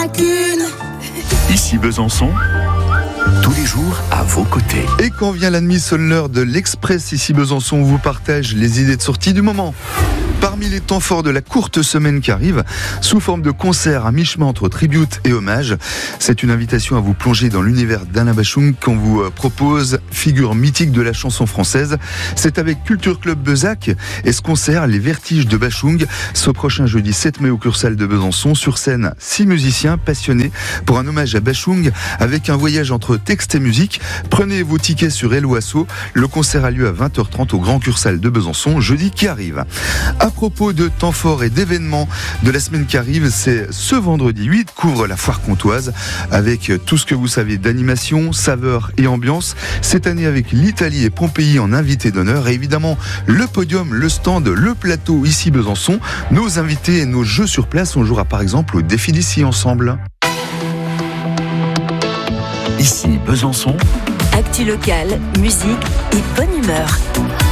Ici Besançon, tous les jours à vos côtés. Et quand vient la nuit sonne l'heure de l'Express ici Besançon, on vous partage les idées de sortie du moment. Parmi les temps forts de la courte semaine qui arrive, sous forme de concert à mi-chemin entre tribute et hommage, c'est une invitation à vous plonger dans l'univers d'Alain Bashung qu'on vous propose, figure mythique de la chanson française. C'est avec Culture Club Bezac et ce concert, Les Vertiges de Bashung, ce prochain jeudi 7 mai au Cursal de Besançon. Sur scène, 6 musiciens passionnés pour un hommage à Bashung avec un voyage entre texte et musique. Prenez vos tickets sur Hello Asso. Le concert a lieu à 20h30 au Grand Cursal de Besançon, jeudi qui arrive. À propos de temps forts et d'événements de la semaine qui arrive, c'est ce vendredi 8 qu'ouvre la foire comtoise avec tout ce que vous savez d'animation, saveurs et ambiance. Cette année avec l'Italie et Pompéi en invité d'honneur et évidemment le podium, le stand, le plateau ici Besançon. Nos invités et nos jeux sur place, on jouera par exemple au défi d'ici ensemble. Ici Besançon. Actu locale, musique et bonne humeur.